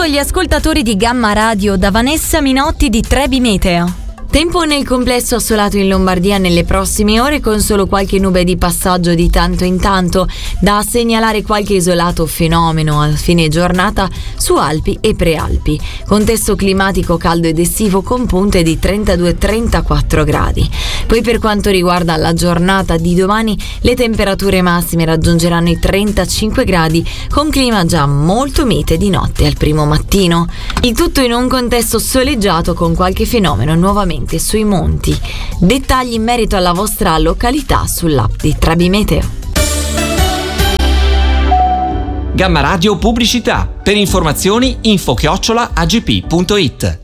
saluto gli ascoltatori di Gamma Radio da Vanessa Minotti di Trebi Meteo. Tempo nel complesso assolato in Lombardia nelle prossime ore, con solo qualche nube di passaggio di tanto in tanto. Da segnalare qualche isolato fenomeno a fine giornata su Alpi e Prealpi. Contesto climatico caldo ed estivo con punte di 32-34 gradi. Poi per quanto riguarda la giornata di domani, le temperature massime raggiungeranno i 35 gradi, con clima già molto mite di notte al primo mattino. Il tutto in un contesto soleggiato con qualche fenomeno nuovamente sui monti. Dettagli in merito alla vostra località sull'app di Trebi Meteo. Gamma Radio Pubblicità. Per informazioni info@agp.it.